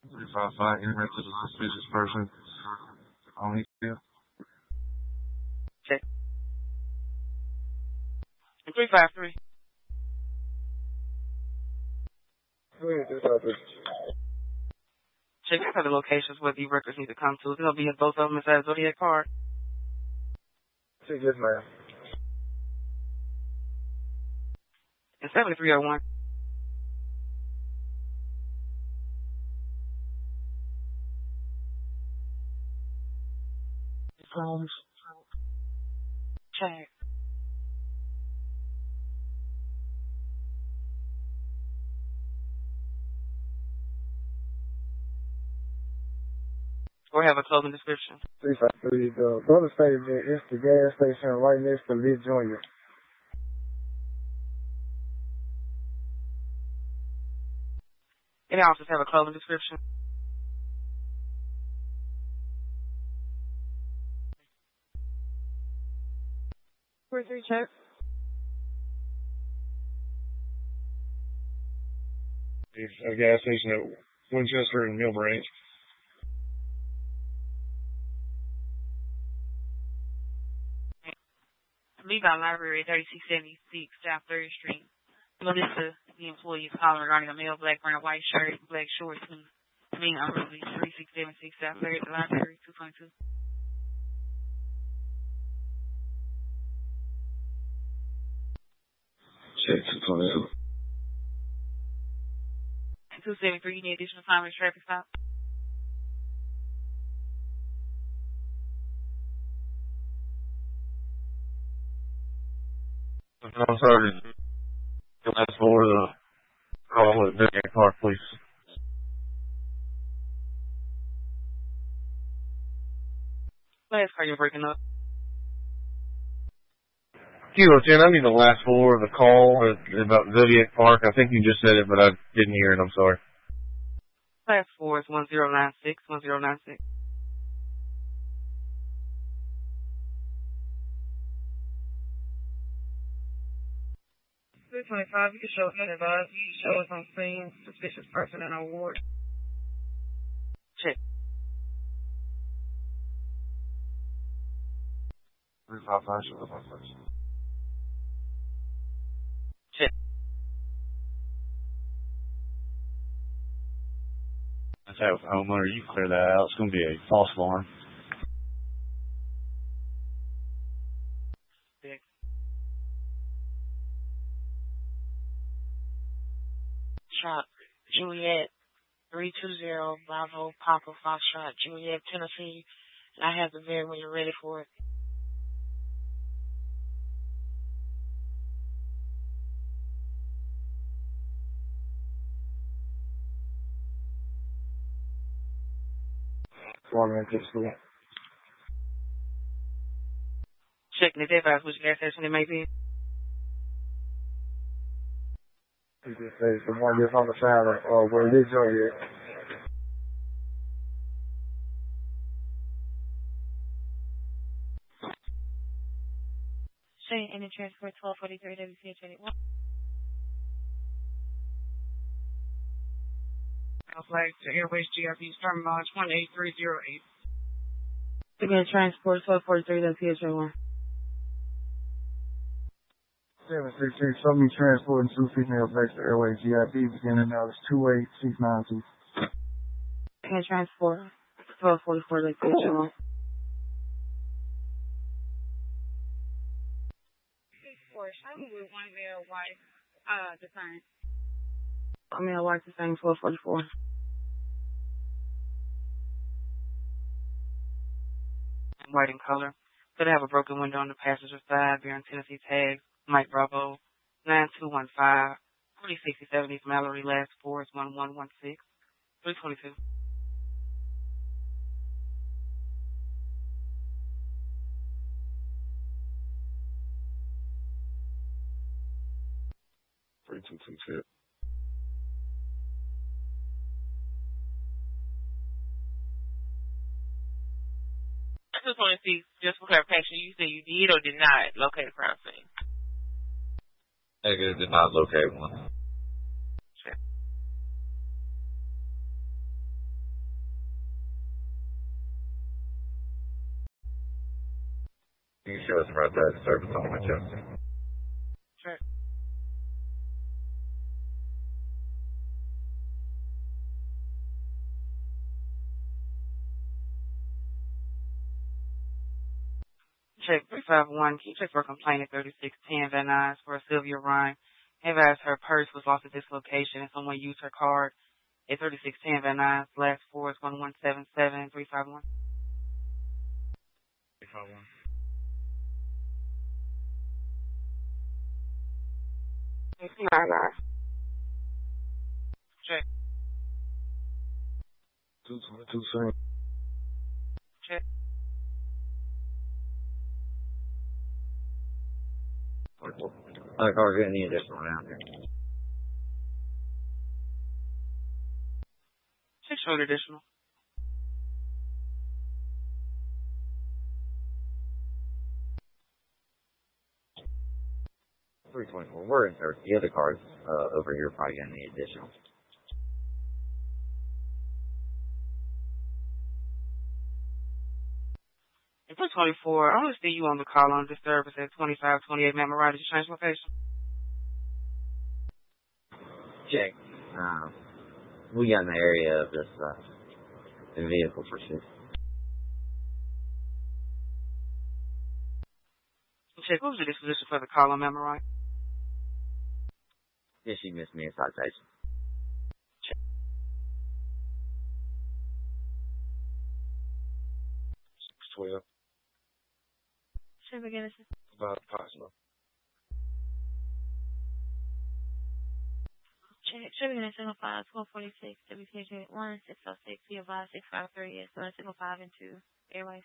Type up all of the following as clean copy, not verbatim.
If I find any message of a suspicious person on here. Check. 353. Check out the locations where the records need to come to. They'll be at both of them inside Zodiac Park. Check, yes, ma'am. And 7301. Check. Or have a clothing description. 353. The brother stated that it's the gas station right next to Lee Jr. Any officers have a clothing description? Three check. A gas station at Winchester and Mill Branch. Levi Library, 3676 South 3rd Street. Melissa, the employee, is calling regarding a male black wearing a white shirt, black shorts, and unruly 3676 South 3rd, the library, 222. Check 222. 273, you need additional time with traffic stop? I'm sorry. That's for the call at Zodiac Park, please. Last car you're breaking up. Kilo 10, I need the last four of the call about Zodiac Park. I think you just said it, but I didn't hear it. I'm sorry. Last four is 1096, 1096. $325, you can show us advice. You can show us on scene, suspicious person in our ward. Check. 355, show us on scene. Check. That's out for homeowner. You clear that out. It's going to be a false alarm. Check. Shot Juliet 320 Bravo Papa Foxtrot Juliet, Tennessee. And I have the van when you're ready for it. Checking the device, which gas station it may be. He just says the one that's on the side of where Lee Jr. is. Shane, any transport 1243 WCH 81. Flag to Airways GRP Starting Lodge 18308. Again, transport 1243 WCH 81. 733, Southern transporting two female backs to Airways GRP beginning now is 28692. Again, transport 1244 WCH 81. 64, Charlotte with one male wife, defined. A male wife the same 1244. White in color. Could have a broken window on the passenger side, bearing Tennessee tags, Mike Bravo, 9215, 4067 East Mallory, last four is 1116, 322. $322. I just want to see, just for clarification, you said you did or did not locate a crime scene? Negative, did not locate one. Sure. You show us about that service on my chest. Sure. Check 351. Can you check for a complaint at 3610 Van Nuys for Sylvia Ryan? Have asked her purse was lost at this location and someone used her card at 3610 Van Nuys. Last four is 1177 351. 351. Check. 222 Saint. Check. Other cars gonna need additional down here. Check showed additional. $324. We're in service. The other cars over here probably gonna need additional. At 224, I only see you on the call on this service at 2528 Mammoth. Did you change location? Check. We got in the area of this vehicle for sure. Check. What was the disposition for the call on Mammoth? Yeah, she missed me a citation. Check. 12. Should we get a About possible. check? Should we get a single 1246 WPH 1606 P.O. 653 is 1 5 and 2 Airways.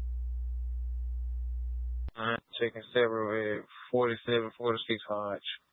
Checking several at 4746 Hodge.